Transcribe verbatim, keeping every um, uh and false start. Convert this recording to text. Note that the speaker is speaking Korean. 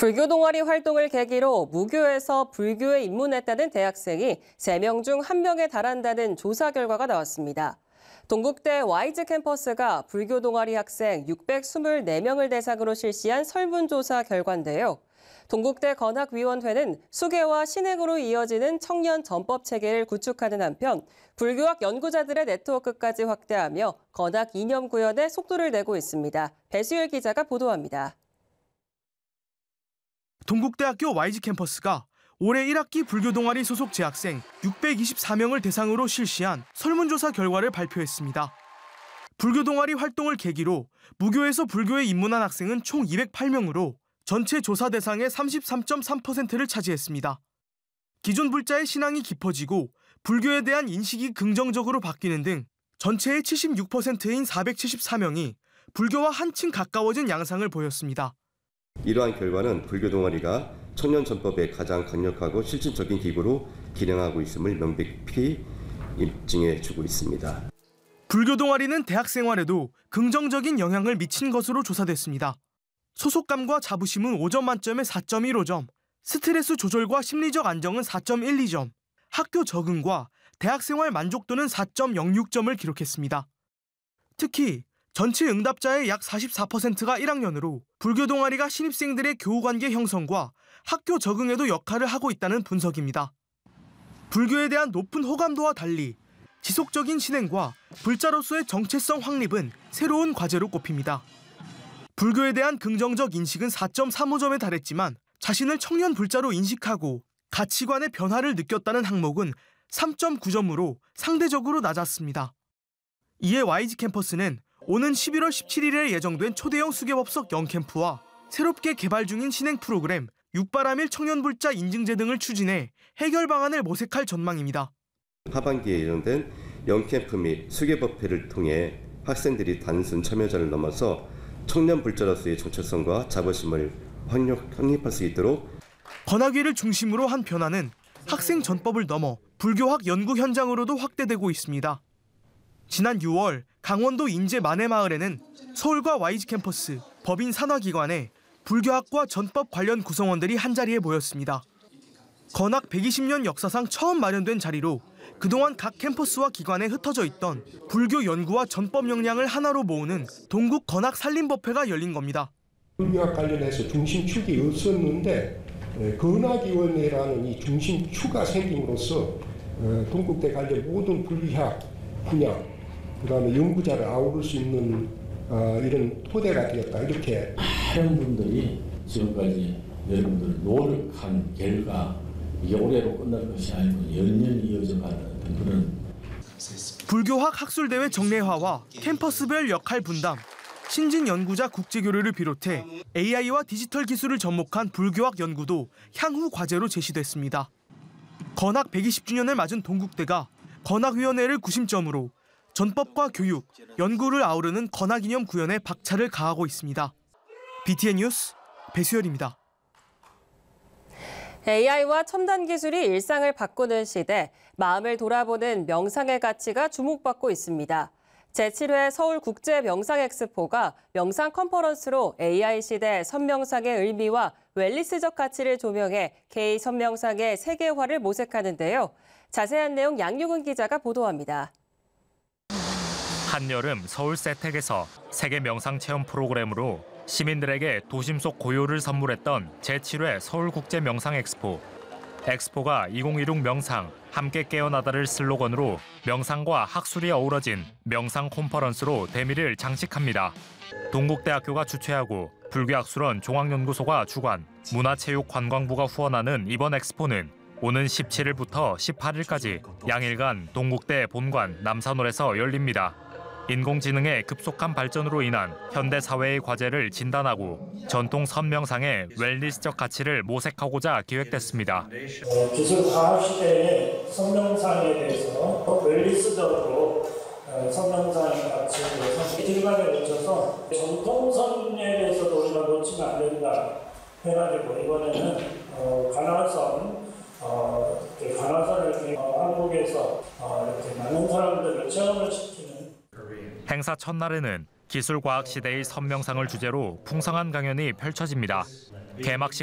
불교 동아리 활동을 계기로 무교에서 불교에 입문했다는 대학생이 세 명 중 한 명에 달한다는 조사 결과가 나왔습니다. 동국대 와이즈 캠퍼스가 불교 동아리 학생 육백이십사 명을 대상으로 실시한 설문조사 결과인데요. 동국대 건학위원회는 수계와 신행으로 이어지는 청년 전법 체계를 구축하는 한편 불교학 연구자들의 네트워크까지 확대하며 건학 이념 구현에 속도를 내고 있습니다. 배수열 기자가 보도합니다. 동국대학교 와이지 캠퍼스가 올해 일 학기 불교 동아리 소속 재학생 육백이십사 명을 대상으로 실시한 설문조사 결과를 발표했습니다. 불교 동아리 활동을 계기로 무교에서 불교에 입문한 학생은 총 이백팔 명으로 전체 조사 대상의 삼십삼 점 삼 퍼센트를 차지했습니다. 기존 불자의 신앙이 깊어지고 불교에 대한 인식이 긍정적으로 바뀌는 등 전체의 칠십육 퍼센트인 사백칠십사 명이 불교와 한층 가까워진 양상을 보였습니다. 이러한 결과는 불교 동아리가 청년 전법의 가장 강력하고 실질적인 기구로 기능하고 있음을 명백히 입증해주고 있습니다. 불교 동아리는 대학 생활에도 긍정적인 영향을 미친 것으로 조사됐습니다. 소속감과 자부심은 오 점 만점에 사 점 일오 점, 스트레스 조절과 심리적 안정은 사 점 일이 점, 학교 적응과 대학 생활 만족도는 사 점 영육 점을 기록했습니다. 특히 전체 응답자의 약 사십사 퍼센트가 일 학년으로 불교 동아리가 신입생들의 교우관계 형성과 학교 적응에도 역할을 하고 있다는 분석입니다. 불교에 대한 높은 호감도와 달리 지속적인 신행과 불자로서의 정체성 확립은 새로운 과제로 꼽힙니다. 불교에 대한 긍정적 인식은 사 점 삼오 점에 달했지만 자신을 청년 불자로 인식하고 가치관의 변화를 느꼈다는 항목은 삼 점 구 점으로 상대적으로 낮았습니다. 이에 와이지 캠퍼스는 오는 십일월 십칠일에 예정된 초대형 수계법석 영캠프와 새롭게 개발 중인 신행 프로그램 육바라밀 청년불자 인증제 등을 추진해 해결 방안을 모색할 전망입니다. 하반기에 예정된 영캠프 및 수계법회를 통해 학생들이 단순 참여자를 넘어서 청년불자로서의 정체성과 자부심을 확립할 수 있도록 건학위를 중심으로 한 변화는 학생 전법을 넘어 불교학 연구 현장으로도 확대되고 있습니다. 지난 유월 강원도 인제 만해마을에는 서울과 와이지 캠퍼스, 법인 산하기관에 불교학과 전법 관련 구성원들이 한자리에 모였습니다. 건학 백이십 년 역사상 처음 마련된 자리로 그동안 각 캠퍼스와 기관에 흩어져 있던 불교 연구와 전법 역량을 하나로 모으는 동국 건학 산림법회가 열린 겁니다. 불교학 관련해서 중심축이 없었는데 건학위원회라는 이 중심축가 생김으로써 동국대 관련 모든 불교학 분야, 그다음에 연구자를 아우를 수 있는 어, 이런 토대가 되었다. 이렇게 많은 분들이 지금까지 여러분들 노력한 결과 이게 올해로 끝날 것이 아니고 연년 이어져가는 그런 불교학 학술대회 정례화와 캠퍼스별 역할 분담, 신진 연구자 국제교류를 비롯해 에이아이와 디지털 기술을 접목한 불교학 연구도 향후 과제로 제시됐습니다. 건학 백이십 주년을 맞은 동국대가 건학위원회를 구심점으로 전법과 교육, 연구를 아우르는 건학이념 구현에 박차를 가하고 있습니다. 비티엔 뉴스 배수열입니다. 에이아이와 첨단 기술이 일상을 바꾸는 시대, 마음을 돌아보는 명상의 가치가 주목받고 있습니다. 제칠 회 서울국제명상엑스포가 명상 컨퍼런스로 에이아이 시대 선명상의 의미와 웰니스적 가치를 조명해 K 선명상의 세계화를 모색하는데요. 자세한 내용 양유근 기자가 보도합니다. 한여름 서울 세택에서 세계 명상 체험 프로그램으로 시민들에게 도심 속 고요를 선물했던 제칠 회 서울국제명상엑스포. 엑스포가 이천십육 명상, 함께 깨어나다를 슬로건으로 명상과 학술이 어우러진 명상 컨퍼런스로 대미를 장식합니다. 동국대학교가 주최하고 불교학술원 종합연구소가 주관, 문화체육관광부가 후원하는 이번 엑스포는 오는 십칠일부터 십팔일까지 양일간 동국대 본관 남산홀에서 열립니다. 인공지능의 급속한 발전으로 인한 현대 사회의 과제를 진단하고 전통 선명상의 웰니스적 가치를 모색하고자 기획됐습니다. 기술 과학 시대의 선명상에 대해서 웰니스적으로 선명상의 가치에 대해서 질감에 묻혀서 전통 선에 대해서도 우리가 놓치면 안 된다 해가지고 이번에는 어, 관할선, 어, 관할선을 어, 한국에서 어, 이렇게 많은 사람들을 체험을 시키는 행사 첫날에는 기술과학 시대의 선명상을 주제로 풍성한 강연이 펼쳐집니다. 개막식